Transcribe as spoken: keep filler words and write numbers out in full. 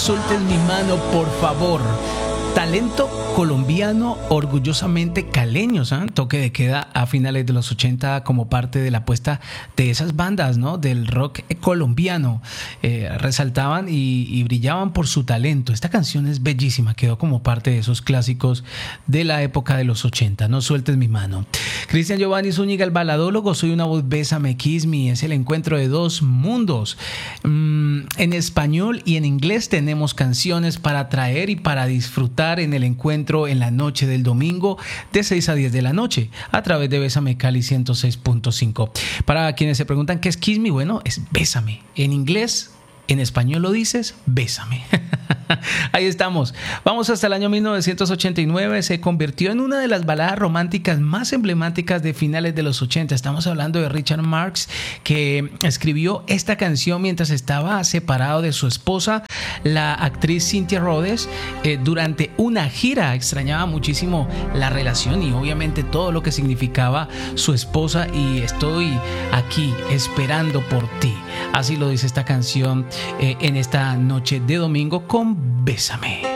Suelten mi mano, por favor. Talento colombiano, orgullosamente caleños, ¿eh? Toque de queda a finales de los ochenta como parte de la apuesta de esas bandas, ¿no? Del rock colombiano. Eh, resaltaban y, y brillaban por su talento. Esta canción es bellísima, quedó como parte de esos clásicos de la época de los ochenta. No sueltes mi mano. Cristian Giovanni Zúñiga, el baladólogo. Soy una voz, bésame, kiss me. Es el encuentro de dos mundos. Mm, en español y en inglés tenemos canciones para traer y para disfrutar en el encuentro en la noche del domingo de seis a diez de la noche a través de Bésame Cali ciento seis punto cinco. Para quienes se preguntan qué es Kiss Me, bueno, es bésame. En inglés, en español lo dices, bésame. Ahí estamos. Vamos hasta el año mil novecientos ochenta y nueve. Se convirtió en una de las baladas románticas más emblemáticas de finales de los ochenta. Estamos hablando de Richard Marx, que escribió esta canción mientras estaba separado de su esposa, la actriz Cynthia Rhodes, eh, durante una gira. Extrañaba muchísimo la relación y obviamente todo lo que significaba su esposa, y estoy aquí esperando por ti. Así lo dice esta canción eh, en esta noche de domingo con Bésame.